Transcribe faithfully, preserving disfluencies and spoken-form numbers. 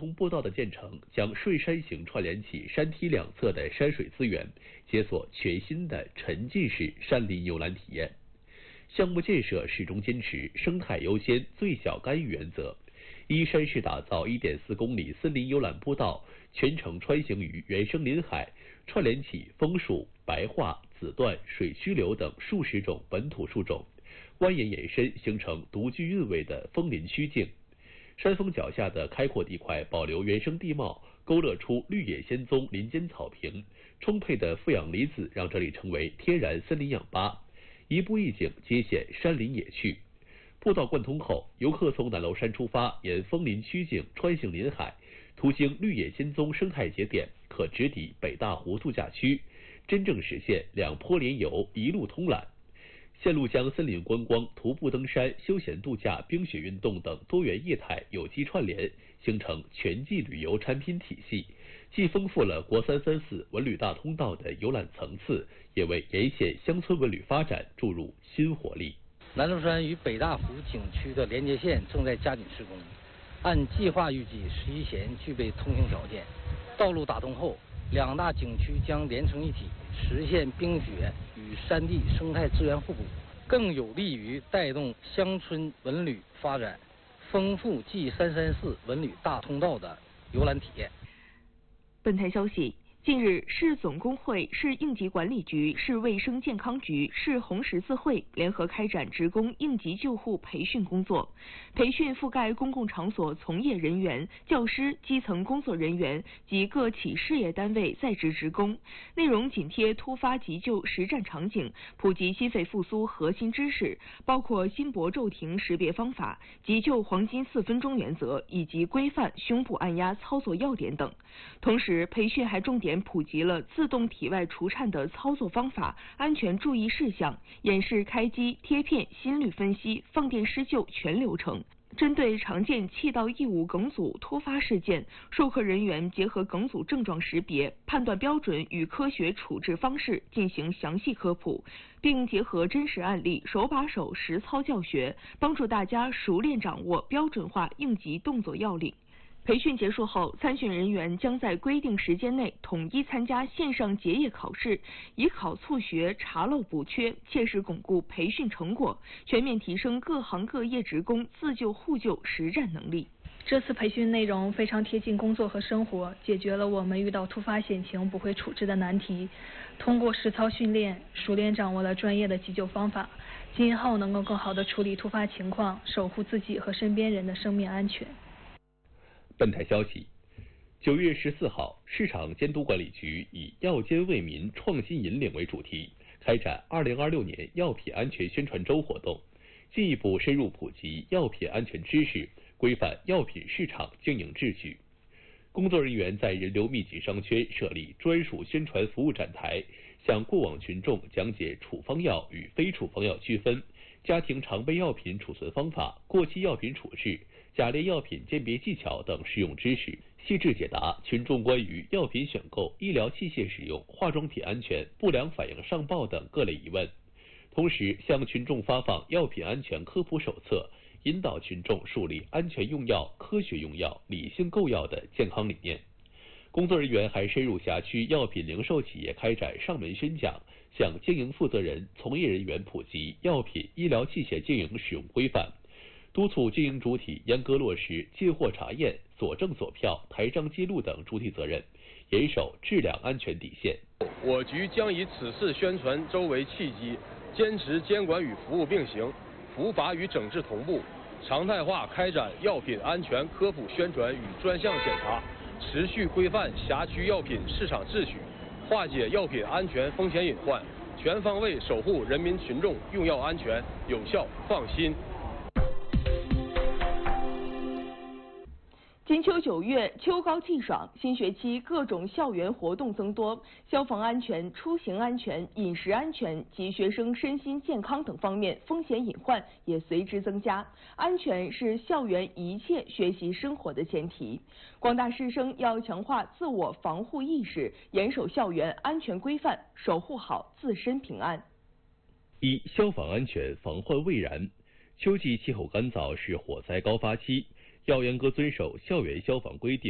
通步道的建成，将顺山型串联起山梯两侧的山水资源，解锁全新的沉浸式山林游览体验。项目建设始终坚持生态优先、最小干预原则，依山势打造 一点四公里森林游览步道，全程穿行于原生林海，串联起枫树、白桦、紫椴、水曲柳等数十种本土树种，蜿蜒延伸，形成独具韵味的枫林曲径。山峰脚下的开阔地块保留原生地貌，勾勒出绿野仙踪林间草坪，充沛的负氧离子让这里成为天然森林氧吧。一步一景皆显山林野趣。步道贯通后，游客从南楼山出发，沿枫林曲径穿行林海，途经绿野仙踪生态节点，可直抵北大湖度假区，真正实现两坡连游，一路通览。线路将森林观光、徒步登山、休闲度假、冰雪运动等多元业态有机串联，形成全季旅游产品体系，既丰富了国三三四文旅大通道的游览层次，也为沿线乡村文旅发展注入新活力。 南楼山与北大湖景区的连接线正在加紧施工，按计划预计十一前具备通行条件。道路打通后，两大景区将连成一体，实现冰雪与山地生态资源互补，更有利于带动乡村文旅发展，丰富 G 三三四文旅大通道的游览体验。 本台消息，近日，市总工会、市应急管理局、市卫生健康局、市红十字会联合开展职工应急救护培训工作。培训覆盖公共场所从业人员、教师、基层工作人员及各企事业单位在职职工，内容紧贴突发急救实战场景，普及心肺复苏核心知识，包括心搏骤停识别方法、急救黄金四分钟原则以及规范胸部按压操作要点等。同时，培训还重点普及了自动体外除颤的操作方法、安全注意事项，演示开机、贴片、心率分析、放电施救全流程。针对常见气道异物梗阻突发事件，授课人员结合梗阻症状识别、判断标准与科学处置方式进行详细科普，并结合真实案例，手把手实操教学，帮助大家熟练掌握标准化应急动作要领。培训结束后，参训人员将在规定时间内统一参加线上结业考试，以考促学、查漏补缺，切实巩固培训成果，全面提升各行各业职工自救互救实战能力。 这次培训内容非常贴近工作和生活，解决了我们遇到突发险情不会处置的难题。通过实操训练，熟练掌握了专业的急救方法，今后能够更好地处理突发情况，守护自己和身边人的生命安全。 本台消息，九月十四号，市场监督管理局以药监为民、创新引领为主题，开展二零二六年药品安全宣传周活动，进一步深入普及药品安全知识，规范药品市场经营秩序。工作人员在人流密集商圈设立专属宣传服务展台，向过往群众讲解处方药与非处方药区分、家庭常备药品储存方法、过期药品处置、假劣药品鉴别技巧等实用知识，细致解答群众关于药品选购、医疗器械使用、化妆品安全、不良反应上报等各类疑问。同时，向群众发放药品安全科普手册，引导群众树立安全用药、科学用药、理性购药的健康理念。工作人员还深入辖区药品零售企业开展上门宣讲，向经营负责人、从业人员普及药品、医疗器械经营使用规范，督促经营主体严格落实进货查验、锁证锁票、台账记录等主体责任，严守质量安全底线。 我局将以此次宣传周为契机，坚持监管与服务并行，伏法与整治同步，常态化开展药品安全科普宣传与专项检查，持续规范辖区药品市场秩序，化解药品安全风险隐患，全方位守护人民群众用药安全，有效放心。 金秋九月，秋高气爽，新学期各种校园活动增多，消防安全、出行安全、饮食安全及学生身心健康等方面风险隐患也随之增加。安全是校园一切学习生活的前提，广大师生要强化自我防护意识，严守校园安全规范，守护好自身平安。 一、消防安全防患未然。秋季气候干燥是火灾高发期，要严格遵守校园消防规定。